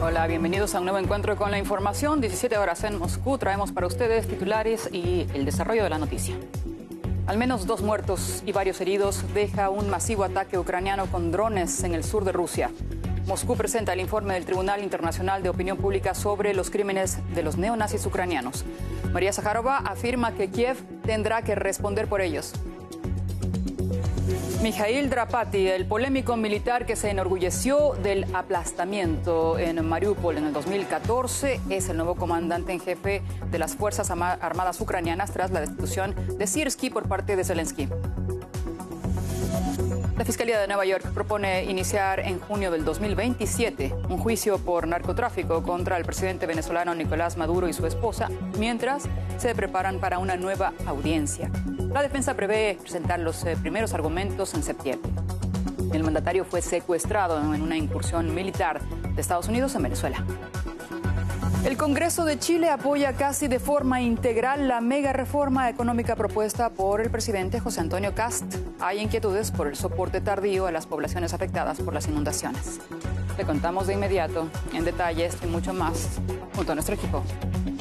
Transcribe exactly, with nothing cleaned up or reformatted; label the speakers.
Speaker 1: Hola, bienvenidos a un nuevo encuentro con la información. diecisiete horas en Moscú. Traemos para ustedes titulares y el desarrollo de la noticia. Al menos dos muertos y varios heridos deja un masivo ataque ucraniano con drones en el sur de Rusia. Moscú presenta el informe del Tribunal Internacional de Opinión Pública sobre los crímenes de los neonazis ucranianos. María Zakharova afirma que Kiev tendrá que responder por ellos. Mikhail Drapati, el polémico militar que se enorgulleció del aplastamiento en Mariupol en el dos mil catorce, es el nuevo comandante en jefe de las Fuerzas Armadas ucranianas tras la destitución de Syrskyi por parte de Zelensky. La Fiscalía de Nueva York propone iniciar en junio del dos mil veintisiete un juicio por narcotráfico contra el presidente venezolano Nicolás Maduro y su esposa, mientras se preparan para una nueva audiencia. La defensa prevé presentar los eh, primeros argumentos en septiembre. El mandatario fue secuestrado en una incursión militar de Estados Unidos en Venezuela. El Congreso de Chile apoya casi de forma integral la mega reforma económica propuesta por el presidente José Antonio Kast. Hay inquietudes por el soporte tardío a las poblaciones afectadas por las inundaciones. Le contamos de inmediato, en detalle, esto y mucho más, junto a nuestro equipo.